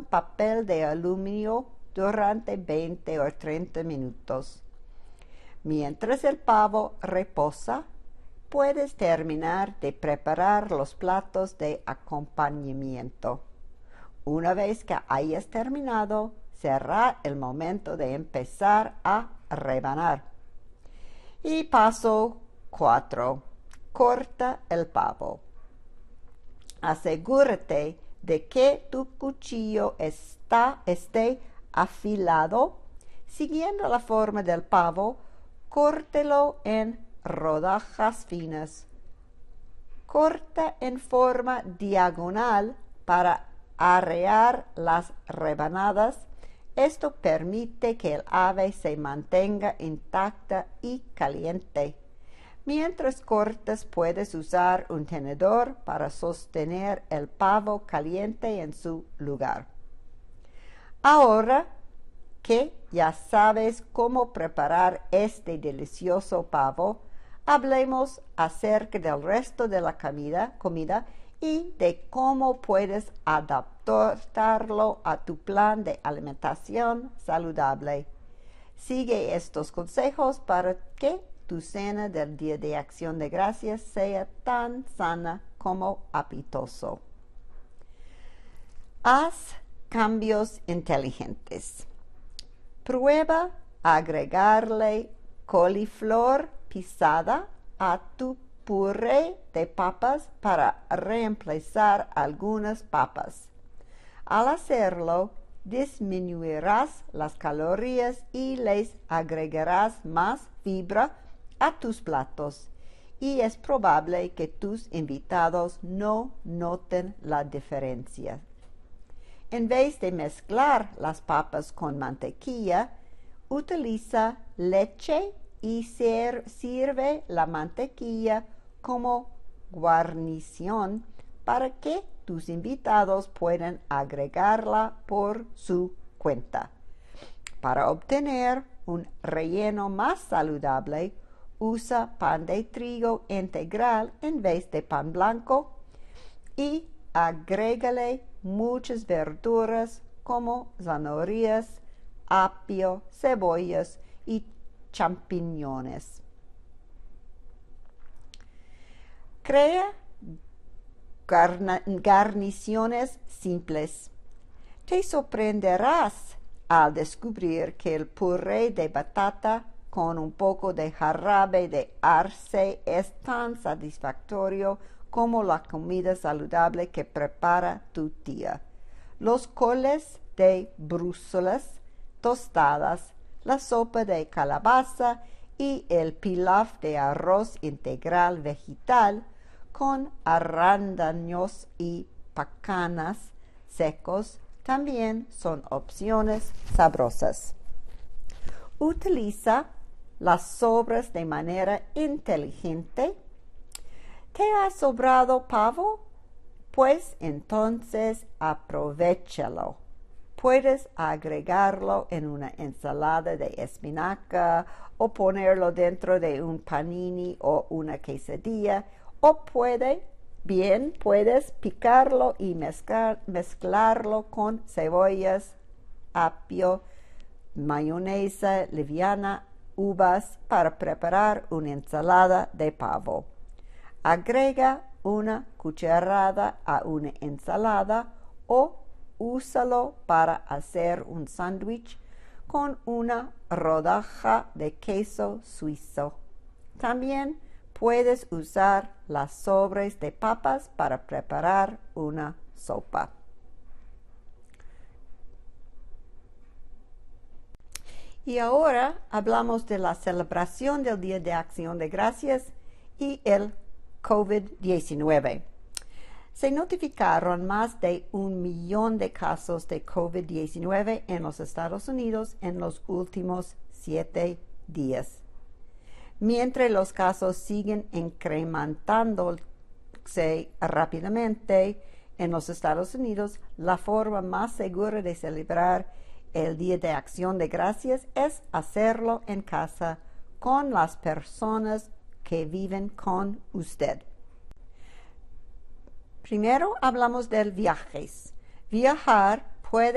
papel de aluminio durante 20 o 30 minutos. Mientras el pavo reposa, puedes terminar de preparar los platos de acompañamiento. Una vez que hayas terminado, será el momento de empezar a rebanar. Y paso 4. Corta el pavo. Asegúrate de que tu cuchillo esté afilado. Siguiendo la forma del pavo, córtelo en rodajas finas. Corta en forma diagonal para arrear las rebanadas. Esto permite que el ave se mantenga intacta y caliente. Mientras cortas, puedes usar un tenedor para sostener el pavo caliente en su lugar. Ahora que ya sabes cómo preparar este delicioso pavo, hablemos acerca del resto de la comida y de cómo puedes adaptarlo a tu plan de alimentación saludable. Sigue estos consejos para que tu cena del Día de Acción de Gracias sea tan sana como apetitoso. Haz cambios inteligentes. Prueba agregarle coliflor pisada a tu puré de papas para reemplazar algunas papas. Al hacerlo, disminuirás las calorías y les agregarás más fibra a tus platos, y es probable que tus invitados no noten la diferencia. En vez de mezclar las papas con mantequilla, utiliza leche y sirve la mantequilla como guarnición para que tus invitados puedan agregarla por su cuenta. Para obtener un relleno más saludable, usa pan de trigo integral en vez de pan blanco y agrégale muchas verduras como zanahorias, apio, cebollas y champiñones. Crea guarniciones simples. Te sorprenderás al descubrir que el puré de batata con un poco de jarabe de arce es tan satisfactorio como la comida saludable que prepara tu tía. Los coles de Bruselas tostadas, la sopa de calabaza y el pilaf de arroz integral vegetal con arándanos y pacanas secos también son opciones sabrosas. Utiliza las sobras de manera inteligente. ¿Te ha sobrado pavo? Pues entonces aprovéchalo. Puedes agregarlo en una ensalada de espinaca o ponerlo dentro de un panini o una quesadilla, o puedes picarlo y mezclarlo con cebollas, apio, mayonesa liviana, uvas para preparar una ensalada de pavo. Agrega una cucharada a una ensalada o úsalo para hacer un sándwich con una rodaja de queso suizo. También puedes usar las sobras de papas para preparar una sopa. Y ahora hablamos de la celebración del Día de Acción de Gracias y el COVID-19. Se notificaron más de 1 millón de casos de COVID-19 en los Estados Unidos en los últimos 7 días. Mientras los casos siguen incrementándose rápidamente en los Estados Unidos, la forma más segura de celebrar el Día de Acción de Gracias es hacerlo en casa con las personas que viven con usted. Primero hablamos de viajes. Viajar puede